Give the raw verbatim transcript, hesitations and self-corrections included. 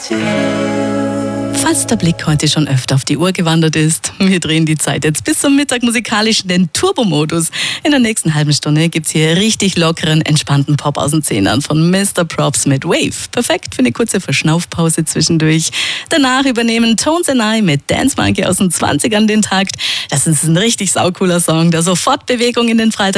Falls der Blick heute schon öfter auf die Uhr gewandert ist, wir drehen die Zeit jetzt bis zum Mittag musikalisch in den Turbo-Modus. In der nächsten halben Stunde gibt's hier richtig lockeren, entspannten Pop aus den Zehnern von Mister Props mit Wave. Perfekt für eine kurze Verschnaufpause zwischendurch. Danach übernehmen Tones and I mit Dance Monkey aus den zwanzigern den Takt. Das ist ein richtig saucooler Song, der sofort Bewegung in den Freitag